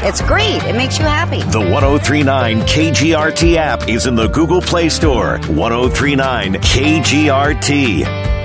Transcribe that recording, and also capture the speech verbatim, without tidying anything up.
It's great. It makes you happy. The ten thirty-nine K G R T app is in the Google Play Store. ten thirty-nine K G R T.